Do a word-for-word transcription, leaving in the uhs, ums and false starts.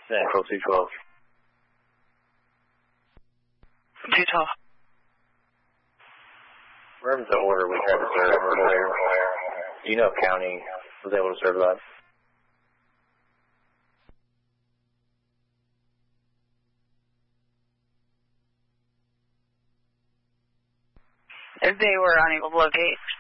Central two twelve. two twelve. Wherever the order we tried to serve earlier, do you know if county was able to serve that? If they were unable to locate.